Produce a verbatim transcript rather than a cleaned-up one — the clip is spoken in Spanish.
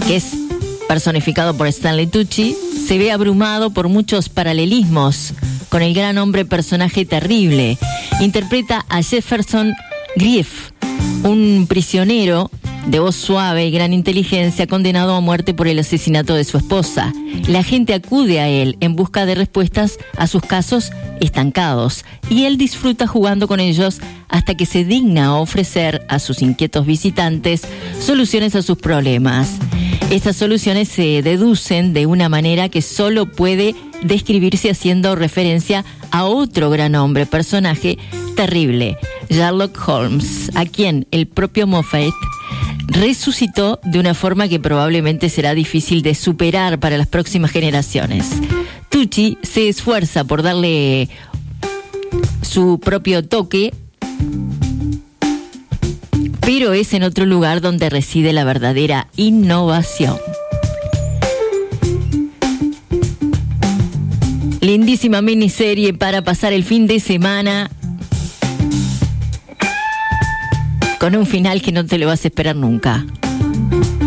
que es personificado por Stanley Tucci, se ve abrumado por muchos paralelismos con el gran hombre personaje terrible. Interpreta a Jefferson Grief, un prisionero de voz suave y gran inteligencia, condenado a muerte por el asesinato de su esposa. La gente acude a él en busca de respuestas a sus casos estancados, y él disfruta jugando con ellos hasta que se digna a ofrecer a sus inquietos visitantes soluciones a sus problemas. Estas soluciones se deducen de una manera que solo puede describirse haciendo referencia a otro gran hombre, personaje terrible, Sherlock Holmes, a quien el propio Moffat resucitó de una forma que probablemente será difícil de superar para las próximas generaciones. Tucci se esfuerza por darle su propio toque, pero es en otro lugar donde reside la verdadera innovación. Lindísima miniserie para pasar el fin de semana, con un final que no te lo vas a esperar nunca.